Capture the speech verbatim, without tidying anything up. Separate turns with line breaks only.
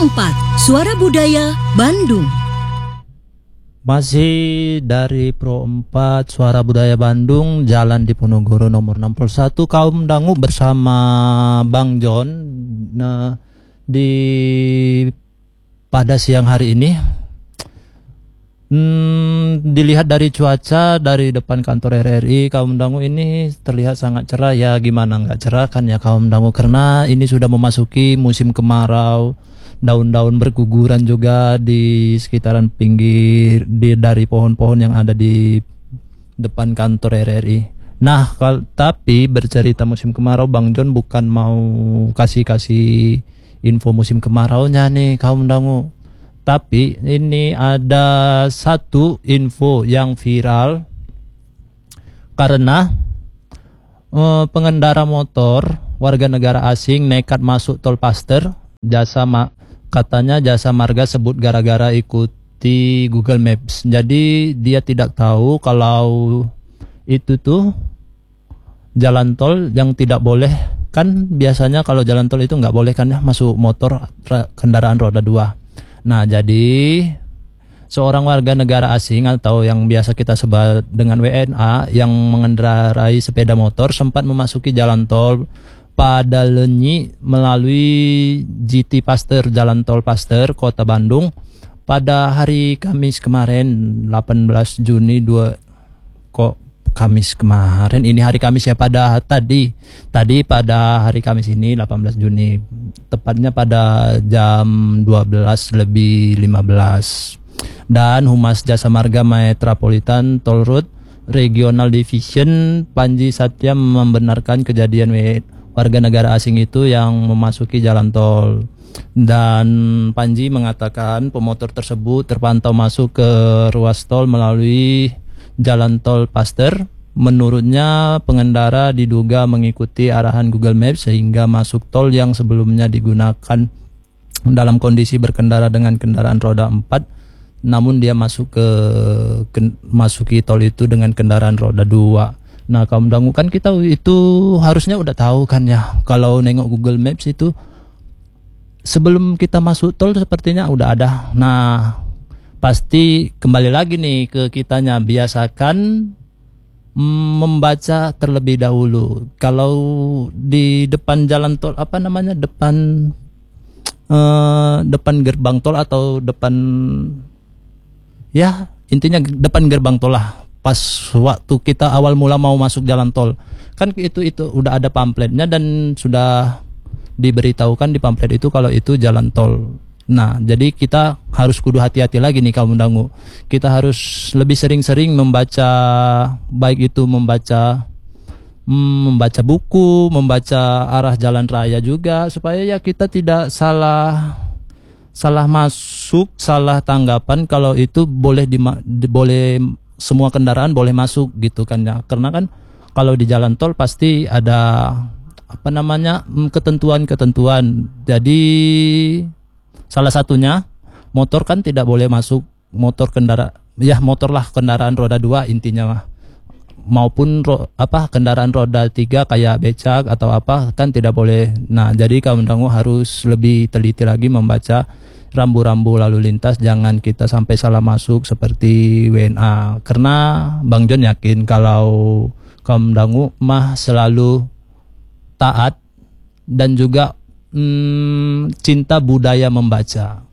empat, Suara Budaya Bandung.
Masih dari Pro empat Suara Budaya Bandung, Jalan Diponegoro nomor enam puluh satu, Kaum Dangu bersama Bang John. Nah, di pada siang hari ini hmm, dilihat dari cuaca dari depan kantor R R I, Kaum Dangu ini terlihat sangat cerah. Ya gimana nggak cerah kan ya Kaum Dangu, karena ini sudah memasuki musim kemarau. Daun-daun berguguran juga di sekitaran pinggir di dari pohon-pohon yang ada di depan kantor R R I. Nah, kal tapi bercerita musim kemarau, Bang John bukan mau kasih-kasih info musim kemaraunya nih Kaum Dangu. Tapi ini ada satu info yang viral karena eh, pengendara motor warga negara asing nekat masuk tol Paster. Jasa ma Katanya jasa marga sebut gara-gara ikuti Google Maps. Jadi dia tidak tahu kalau itu tuh jalan tol yang tidak boleh. Kan biasanya kalau jalan tol itu nggak boleh kan ya masuk motor kendaraan roda dua. Nah, jadi seorang warga negara asing atau yang biasa kita sebut dengan W N A yang mengendarai sepeda motor sempat memasuki jalan tol pada Lenyi melalui G T Paster, Jalan Tol Paster, Kota Bandung pada hari Kamis kemarin, delapan belas Juni dua kok Kamis kemarin, ini hari Kamis ya, pada tadi tadi pada hari Kamis ini delapan belas Juni, tepatnya pada jam dua belas lebih lima belas. Dan Humas Jasa Marga Metropolitan Toll Road Regional Division Panji Satya membenarkan kejadian warga negara asing itu yang memasuki jalan tol. Dan Panji mengatakan pemotor tersebut terpantau masuk ke ruas tol melalui jalan tol Paster. Menurutnya pengendara diduga mengikuti arahan Google Maps sehingga masuk tol yang sebelumnya digunakan dalam kondisi berkendara dengan kendaraan roda empat, namun dia masuk ke, ke masuki tol itu dengan kendaraan roda dua. Nah, Kaum Dangu, kan kita itu harusnya udah tahu kan ya, kalau nengok Google Maps itu sebelum kita masuk tol sepertinya udah ada. Nah, pasti kembali lagi nih ke kitanya, biasakan mm, membaca terlebih dahulu. Kalau di depan jalan tol, apa namanya, depan uh, depan gerbang tol atau depan, ya intinya depan gerbang tol lah. Pas waktu kita awal mula mau masuk jalan tol, kan itu itu udah ada pamfletnya dan sudah diberitahukan di pamflet itu kalau itu jalan tol. Nah, jadi kita harus kudu hati-hati lagi nih Kaum Dangu. Kita harus lebih sering-sering membaca, baik itu membaca hmm, membaca buku, membaca arah jalan raya juga, supaya ya kita tidak salah salah masuk, salah tanggapan kalau itu boleh di, boleh semua kendaraan boleh masuk gitu kan ya. Karena kan kalau di jalan tol pasti ada apa namanya ketentuan-ketentuan. Jadi salah satunya motor kan tidak boleh masuk, motor kendara ya motor lah kendaraan roda dua intinya mah, maupun ro, apa kendaraan roda tiga kayak becak atau apa kan tidak boleh. Nah, jadi Kaum Dangu harus lebih teliti lagi membaca rambu-rambu lalu lintas, jangan kita sampai salah masuk seperti W N A. Karena Bang John yakin kalau Kaum Dangu mah selalu taat dan juga hmm, cinta budaya membaca.